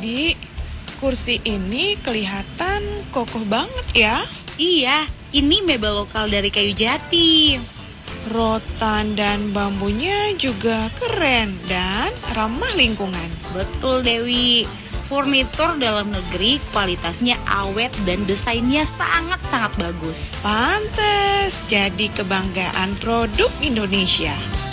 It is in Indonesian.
Dik, kursi ini kelihatan kokoh banget ya. Iya, ini mebel lokal dari kayu jati. Rotan dan bambunya juga keren dan ramah lingkungan. Betul Dewi, furnitur dalam negeri kualitasnya awet dan desainnya sangat-sangat bagus. Pantes jadi kebanggaan produk Indonesia.